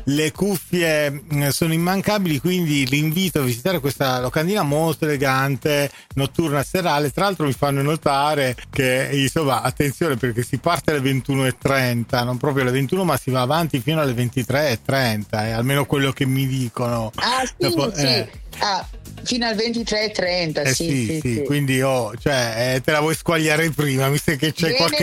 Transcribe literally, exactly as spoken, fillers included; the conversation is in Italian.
le cuffie mh, sono immancabili, quindi li invito a visitare questa locandina molto elegante, notturna serale. Tra l'altro mi fanno notare che insomma attenzione, perché si parte alle ventuno e trenta, non proprio alle ventuno, ma si va avanti fino alle ventitré e trenta, è almeno quello che mi dicono. Ah sì, Dopo, sì. eh. Ah, fino al ventitré e trenta, Eh sì, sì, sì, sì, sì. quindi oh, cioè, eh, te la vuoi squagliare prima, mi sa che c'è Bene, qualche